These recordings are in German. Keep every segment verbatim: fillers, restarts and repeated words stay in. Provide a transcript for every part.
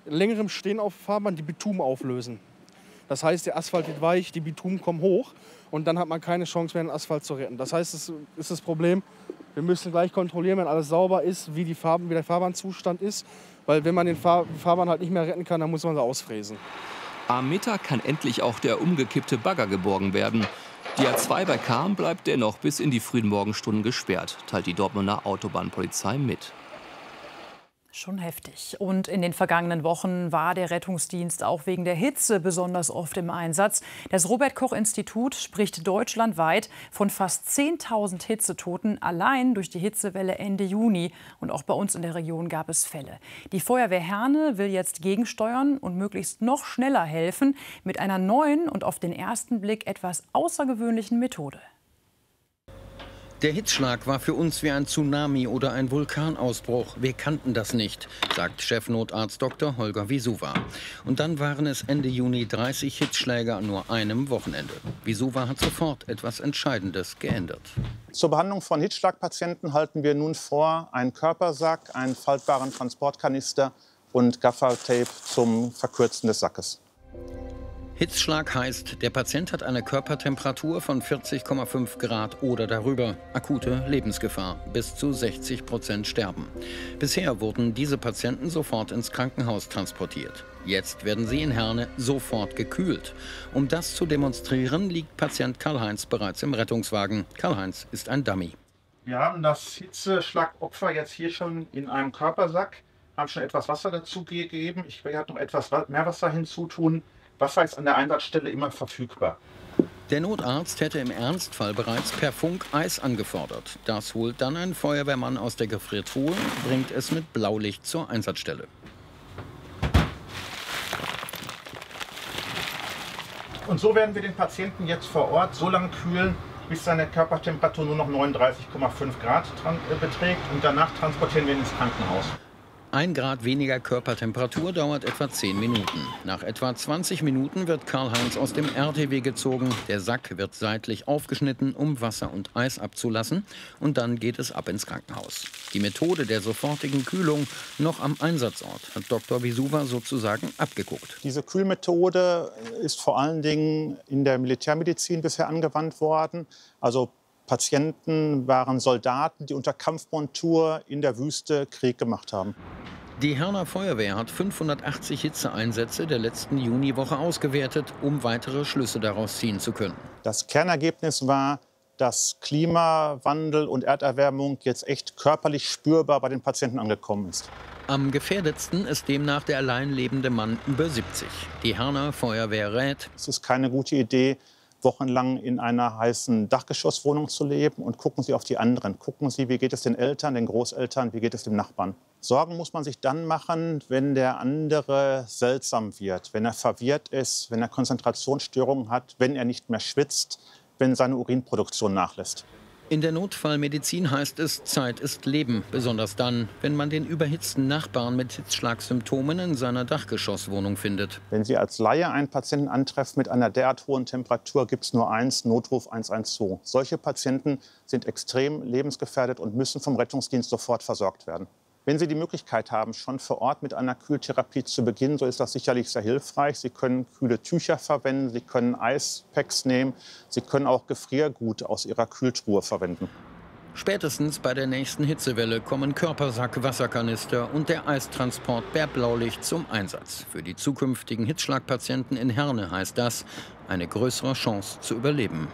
längerem Stehen auf der Fahrbahn die Bitumen auflösen. Das heißt, der Asphalt wird weich, die Bitumen kommen hoch und dann hat man keine Chance mehr, den Asphalt zu retten. Das heißt, es ist das Problem, wir müssen gleich kontrollieren, wenn alles sauber ist, wie, die Farben, wie der Fahrbahnzustand ist. Weil wenn man den Fahr Fahrbahn halt nicht mehr retten kann, dann muss man sie ausfräsen. Am Mittag kann endlich auch der umgekippte Bagger geborgen werden. Die A zwei bei Cham bleibt dennoch bis in die frühen Morgenstunden gesperrt, teilt die Dortmunder Autobahnpolizei mit. Schon heftig. Und in den vergangenen Wochen war der Rettungsdienst auch wegen der Hitze besonders oft im Einsatz. Das Robert-Koch-Institut spricht deutschlandweit von fast zehntausend Hitzetoten allein durch die Hitzewelle Ende Juni. Und auch bei uns in der Region gab es Fälle. Die Feuerwehr Herne will jetzt gegensteuern und möglichst noch schneller helfen mit einer neuen und auf den ersten Blick etwas außergewöhnlichen Methode. Der Hitzschlag war für uns wie ein Tsunami oder ein Vulkanausbruch. Wir kannten das nicht, sagt Chefnotarzt Doktor Holger Wiesuwa. Und dann waren es Ende Juni dreißig Hitzschläge an nur einem Wochenende. Wiesuwa hat sofort etwas Entscheidendes geändert. Zur Behandlung von Hitzschlagpatienten halten wir nun vor einen Körpersack, einen faltbaren Transportkanister und Gaffertape zum Verkürzen des Sackes. Hitzschlag heißt, der Patient hat eine Körpertemperatur von vierzig Komma fünf Grad oder darüber. Akute Lebensgefahr. Bis zu sechzig Prozent sterben. Bisher wurden diese Patienten sofort ins Krankenhaus transportiert. Jetzt werden sie in Herne sofort gekühlt. Um das zu demonstrieren, liegt Patient Karl-Heinz bereits im Rettungswagen. Karl-Heinz ist ein Dummy. Wir haben das Hitzeschlagopfer jetzt hier schon in einem Körpersack, haben schon etwas Wasser dazu gegeben. Ich werde noch etwas mehr Wasser hinzutun. Wasser ist an der Einsatzstelle immer verfügbar. Der Notarzt hätte im Ernstfall bereits per Funk Eis angefordert. Das holt dann ein Feuerwehrmann aus der Gefriertruhe und bringt es mit Blaulicht zur Einsatzstelle. Und so werden wir den Patienten jetzt vor Ort so lange kühlen, bis seine Körpertemperatur nur noch neununddreißig Komma fünf Grad beträgt. Und danach transportieren wir ihn ins Krankenhaus. Ein Grad weniger Körpertemperatur dauert etwa zehn Minuten. Nach etwa zwanzig Minuten wird Karl-Heinz aus dem R T W gezogen. Der Sack wird seitlich aufgeschnitten, um Wasser und Eis abzulassen. Und dann geht es ab ins Krankenhaus. Die Methode der sofortigen Kühlung noch am Einsatzort hat Doktor Wiesuwa sozusagen abgeguckt. Diese Kühlmethode ist vor allen Dingen in der Militärmedizin bisher angewandt worden. Also Patienten waren Soldaten, die unter Kampfmontur in der Wüste Krieg gemacht haben. Die Herner Feuerwehr hat fünfhundertachtzig Hitzeeinsätze der letzten Juniwoche ausgewertet, um weitere Schlüsse daraus ziehen zu können. Das Kernergebnis war, dass Klimawandel und Erderwärmung jetzt echt körperlich spürbar bei den Patienten angekommen ist. Am gefährdetsten ist demnach der allein lebende Mann über siebzig. Die Herner Feuerwehr rät: Es ist keine gute Idee, wochenlang in einer heißen Dachgeschosswohnung zu leben, und gucken Sie auf die anderen. Gucken Sie, wie geht es den Eltern, den Großeltern, wie geht es dem Nachbarn. Sorgen muss man sich dann machen, wenn der andere seltsam wird, wenn er verwirrt ist, wenn er Konzentrationsstörungen hat, wenn er nicht mehr schwitzt, wenn seine Urinproduktion nachlässt. In der Notfallmedizin heißt es, Zeit ist Leben. Besonders dann, wenn man den überhitzten Nachbarn mit Hitzschlagsymptomen in seiner Dachgeschosswohnung findet. Wenn Sie als Laie einen Patienten antreffen mit einer derart hohen Temperatur, gibt es nur eins, Notruf eins eins zwei. Solche Patienten sind extrem lebensgefährdet und müssen vom Rettungsdienst sofort versorgt werden. Wenn Sie die Möglichkeit haben, schon vor Ort mit einer Kühltherapie zu beginnen, so ist das sicherlich sehr hilfreich. Sie können kühle Tücher verwenden, Sie können Eispacks nehmen, Sie können auch Gefriergut aus Ihrer Kühltruhe verwenden. Spätestens bei der nächsten Hitzewelle kommen Körpersack, Wasserkanister und der Eistransport per Blaulicht zum Einsatz. Für die zukünftigen Hitzschlagpatienten in Herne heißt das, eine größere Chance zu überleben.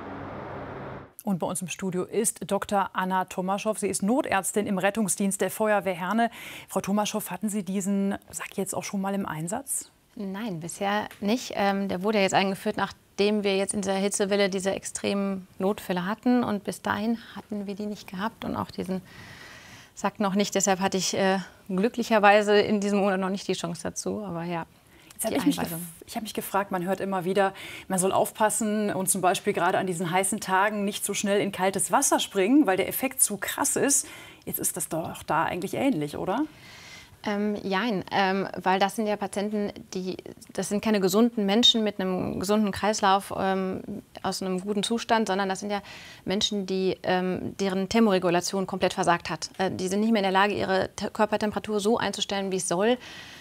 Und bei uns im Studio ist Doktor Anna Tomaschow. Sie ist Notärztin im Rettungsdienst der Feuerwehr Herne. Frau Tomaschow, hatten Sie diesen Sack jetzt auch schon mal im Einsatz? Nein, bisher nicht. Ähm, der wurde ja jetzt eingeführt, nachdem wir jetzt in der Hitzewelle diese extremen Notfälle hatten. Und bis dahin hatten wir die nicht gehabt und auch diesen Sack noch nicht. Deshalb hatte ich äh, glücklicherweise in diesem Monat noch nicht die Chance dazu. Aber ja. Jetzt habe ich, mich ich hab mich gefragt, man hört immer wieder, man soll aufpassen und zum Beispiel gerade an diesen heißen Tagen nicht so schnell in kaltes Wasser springen, weil der Effekt zu krass ist. Jetzt ist das doch da eigentlich ähnlich, oder? Ähm, jein, ähm, weil das sind ja Patienten, die, das sind keine gesunden Menschen mit einem gesunden Kreislauf ähm, aus einem guten Zustand, sondern das sind ja Menschen, die, ähm, deren Thermoregulation komplett versagt hat. Äh, die sind nicht mehr in der Lage, ihre Te- Körpertemperatur so einzustellen, wie es soll.